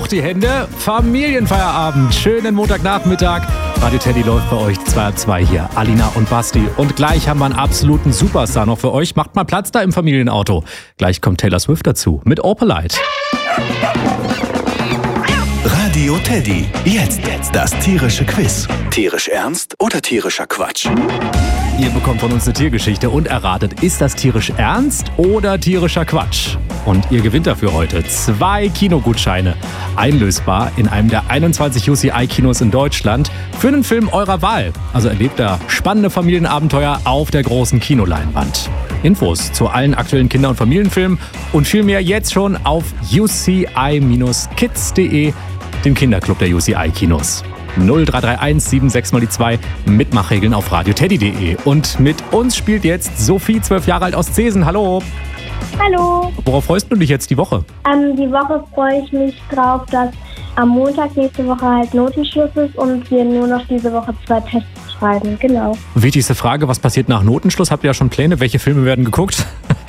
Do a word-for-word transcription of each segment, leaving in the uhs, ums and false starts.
hoch die Hände. Familienfeierabend. Schönen Montagnachmittag. Radio Teddy läuft bei euch zwei ab zwei hier. Alina und Basti. Und gleich haben wir einen absoluten Superstar noch für euch. Macht mal Platz da im Familienauto. Gleich kommt Taylor Swift dazu mit Opalite. Radio Teddy. Jetzt, jetzt das tierische Quiz. Tierisch ernst oder tierischer Quatsch? Ihr bekommt von uns eine Tiergeschichte und erratet, ist das tierisch ernst oder tierischer Quatsch? Und ihr gewinnt dafür heute zwei Kinogutscheine. Einlösbar in einem der einundzwanzig U C I-Kinos in Deutschland für einen Film eurer Wahl. Also erlebt da spannende Familienabenteuer auf der großen Kinoleinwand. Infos zu allen aktuellen Kinder- und Familienfilmen und viel mehr jetzt schon auf u c i dash kids punkt d e, dem Kinderclub der U C I-Kinos. null drei drei eins sieben sechs mal die zwei, Mitmachregeln auf radioteddy punkt de. Und mit uns spielt jetzt Sophie, zwölf Jahre alt aus Zesen. Hallo. Hallo. Worauf freust du dich jetzt die Woche? Ähm, die Woche freue ich mich drauf, dass am Montag nächste Woche halt Notenschluss ist und wir nur noch diese Woche zwei Tests schreiben. Genau. Wichtigste Frage, was passiert nach Notenschluss? Habt ihr ja schon Pläne? Welche Filme werden geguckt?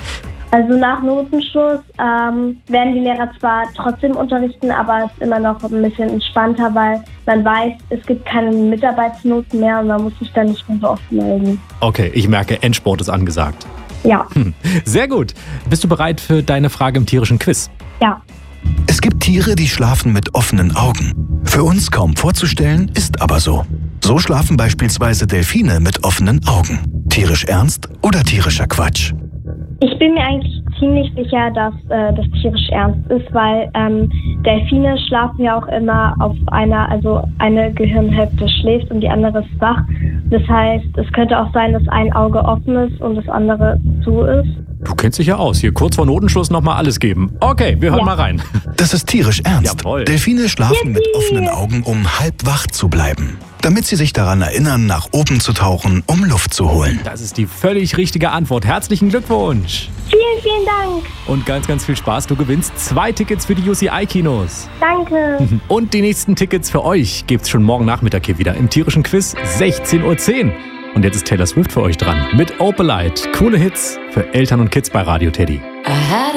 Also nach Notenschluss ähm, werden die Lehrer zwar trotzdem unterrichten, aber es ist immer noch ein bisschen entspannter, weil man weiß, es gibt keine Mitarbeitsnoten mehr und man muss sich dann nicht mehr so oft melden. Okay, ich merke, Endsport ist angesagt. Ja. Hm. Sehr gut. Bist du bereit für deine Frage im tierischen Quiz? Ja. Es gibt Tiere, die schlafen mit offenen Augen. Für uns kaum vorzustellen, ist aber so. So schlafen beispielsweise Delfine mit offenen Augen. Tierisch ernst oder tierischer Quatsch? Ich bin mir eigentlich ziemlich sicher, dass äh, das tierisch ernst ist, weil ähm, Delfine schlafen ja auch immer auf einer, also eine Gehirnhälfte schläft und die andere ist wach. Das heißt, es könnte auch sein, dass ein Auge offen ist und das andere zu ist. Du kennst dich ja aus. Hier kurz vor Notenschluss nochmal alles geben. Okay, wir hören Ja. mal rein. Das ist tierisch ernst. Jawohl. Delfine schlafen mit Yippie! offenen Augen, um halb wach zu bleiben. Damit sie sich daran erinnern, nach oben zu tauchen, um Luft zu holen. Das ist die völlig richtige Antwort. Herzlichen Glückwunsch. Vielen, vielen Dank. Und ganz, ganz viel Spaß. Du gewinnst zwei Tickets für die U C I-Kinos. Danke. Und die nächsten Tickets für euch gibt's schon morgen Nachmittag hier wieder im tierischen Quiz, sechzehn Uhr zehn. Und jetzt ist Taylor Swift für euch dran mit Opalite. Coole Hits für Eltern und Kids bei Radio Teddy.